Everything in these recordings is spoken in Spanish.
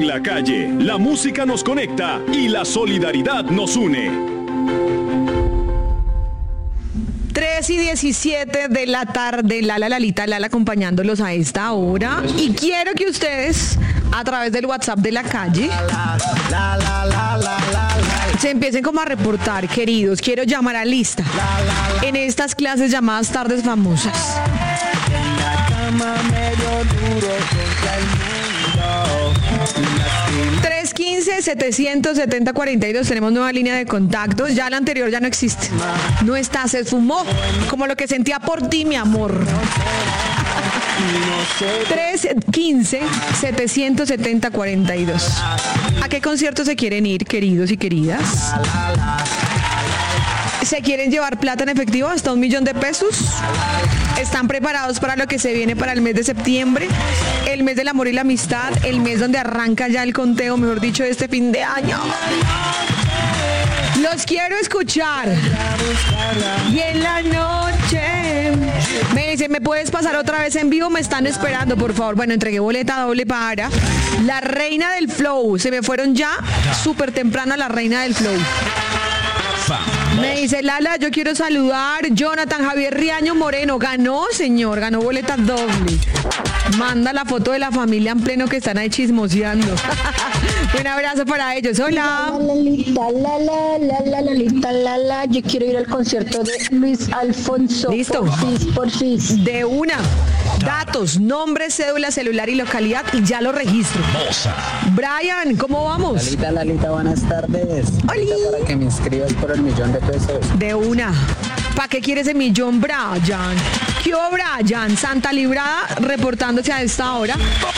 la calle, la música nos conecta y la solidaridad nos une. 3:17 de la tarde, Lalita, acompañándolos a esta hora. Y quiero que ustedes, a través del WhatsApp de la calle, se empiecen como a reportar, queridos. Quiero llamar a lista en estas clases llamadas tardes famosas. 315-770-42. Tenemos nueva línea de contactos. Ya la anterior ya no existe. No está, se esfumó. Como lo que sentía por ti, mi amor. 315-770-42. ¿A qué concierto se quieren ir, queridos y queridas? ¿Se quieren llevar plata en efectivo hasta 1 millón de pesos? ¿Están preparados para lo que se viene para el mes de septiembre? El mes del amor y la amistad, el mes donde arranca ya el conteo, mejor dicho, de este fin de año. Los quiero escuchar. Y en la noche me dicen, ¿me puedes pasar otra vez en vivo? Me están esperando, por favor. Bueno, entregué boleta doble para la reina del flow. Se me fueron ya súper temprano a la reina del flow. Me dice Lala, yo quiero saludar Jonathan Javier Riaño Moreno. Ganó, señor, ganó boleta doble. Manda la foto de la familia en pleno que están ahí chismoseando. Un abrazo para ellos. Hola. Lalita, yo quiero ir al concierto de Luis Alfonso. Listo. Porfis. De una. Datos, nombre, cédula, celular y localidad y ya lo registro. Brian, ¿cómo vamos? Lalita, buenas tardes. ¡Holi! Para que me inscribas por el 1.000.000 de pesos. De una. ¿Para qué quieres el 1.000.000, Brian? ¿Qué hubo, Brian? Santa Librada reportándose a esta hora.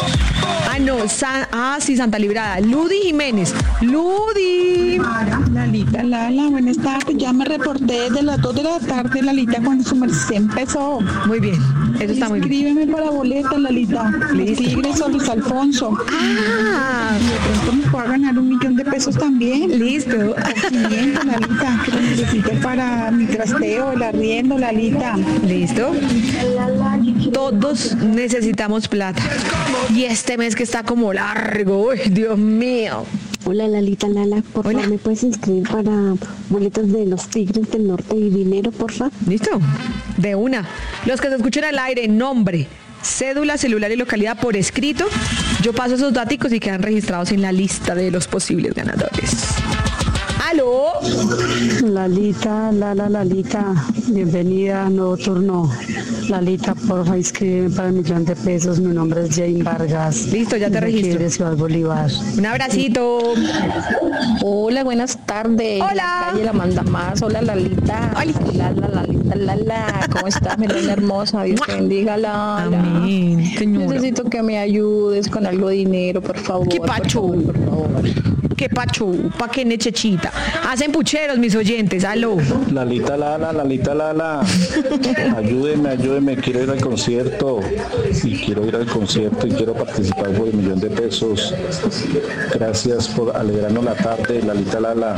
Sí, Santa Librada. Ludy Jiménez. Ludy. Lalita, buenas tardes. Ya me reporté desde las 2 de la tarde, Lalita, cuando su merced empezó. Muy bien, eso está muy bien. Inscríbeme para boleta, Lalita. Los Tigres o Luis Alfonso. Ah. Y de pronto me puedo ganar 1 millón de pesos también. Listo. 500, Lalita, que lo necesito para mi trasteo, el arriendo, Lalita. Listo. Todos necesitamos plata. Y este mes que está como largo, uy, Dios mío. Hola Lalita, por favor, ¿me puedes inscribir para boletas de los Tigres del Norte y dinero, porfa? ¿Listo? De una. Los que se escuchen al aire, nombre, cédula, celular y localidad por escrito. Yo paso esos datos y quedan registrados en la lista de los posibles ganadores. ¿Aló? Lalita, bienvenida a nuevo turno. Lalita, porfa, inscríbeme para el 1.000.000 de pesos. Mi nombre es Jane Vargas. Listo, ya te registro. De Ciudad Bolívar. Un abracito. Hola, buenas tardes. Hola. La calle la manda más. Hola, Lalita. Hola. Lala. ¿Cómo estás, mi reina hermosa? Dios te bendiga, Lala. Amén, señora. Necesito que me ayudes con algo de dinero, por favor. ¿Qué pacho? Por favor. ¿Qué pacho? ¿Pa' qué nechechita? Hacen pucheros, mis oyentes. Aló. Lalita Lala. Ayúdeme. Quiero ir al concierto. Y quiero participar por el 1.000.000 de pesos. Gracias por alegrarnos la tarde, Lalita Lala.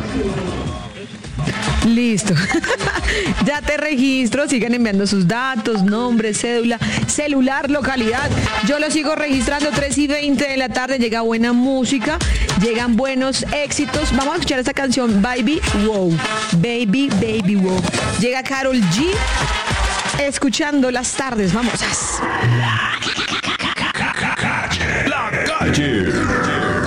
Listo. Ya te registro. Sigan enviando sus datos, nombre, cédula, celular, localidad. Yo lo sigo registrando. 3:20 de la tarde. Llega buena música. Llegan buenos éxitos. Vamos a escuchar esta canción, Baby Wow. Baby Wow. Llega Karol G. Escuchando las tardes. Vamos. La calle.